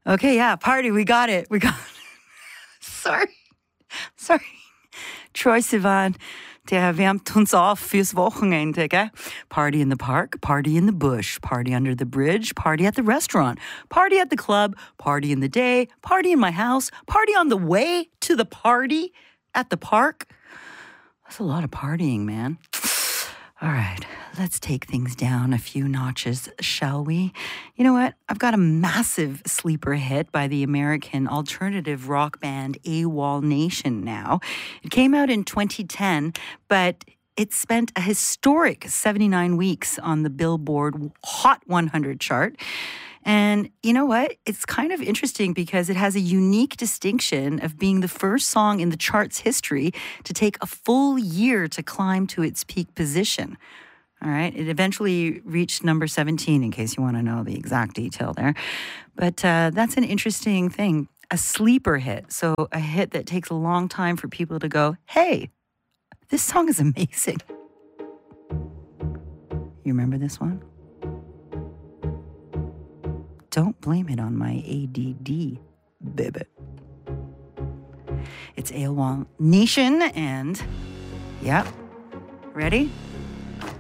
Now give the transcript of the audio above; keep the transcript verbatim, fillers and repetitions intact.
Okay, yeah, party. We got it. We got Sorry. Sorry. Troye Sivan, der wärmt uns auf fürs Wochenende, gell? Party in the park, party in the bush, party under the bridge, party at the restaurant, party at the club, party in the day, party in my house, party on the way to the party at the park. That's a lot of partying, man. All right, let's take things down a few notches, shall we? You know what? I've got a massive sleeper hit by the American alternative rock band AWOL Nation now. It came out in twenty ten, but it spent a historic seventy-nine weeks on the Billboard Hot one hundred chart. And you know what? It's kind of interesting because it has a unique distinction of being the first song in the chart's history to take a full year to climb to its peak position. All right. It eventually reached number seventeen, in case you want to know the exact detail there. But uh, that's an interesting thing. A sleeper hit. So a hit that takes a long time for people to go, hey, this song is amazing. You remember this one? Don't blame it on my A D D, baby. It's AWOL Nation and, yep, ready?